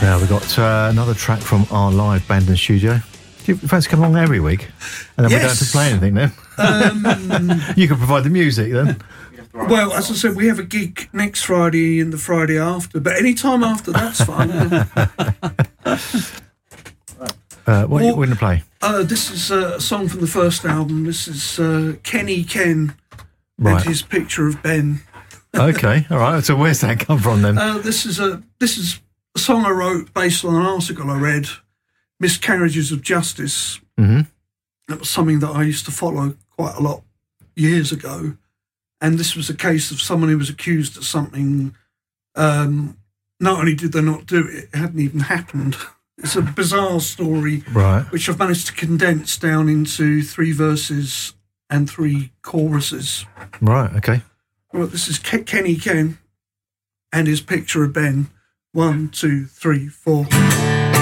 Now we've got another track from our live band in studio. Do you fancy come along every week? And then we don't have to play anything then? You can provide the music then. Well, as I said, we have a gig next Friday and the Friday after, but any time after, that's fine. What are you going to play? This is a song from the first album. This is Kenny Ken Right. and his picture of Ben. Okay, all right. So where's that come from then? This is a song I wrote based on an article I read, Miscarriages of Justice. Mm-hmm. That was something that I used to follow quite a lot years ago. And this was a case of someone who was accused of something. Not only did they not do it, it hadn't even happened. It's a bizarre story, Right. which I've managed to condense down into 3 verses and 3 choruses. Right, okay. Well, this is Kenny Ken and his picture of Ben. 1, 2, 3, 4.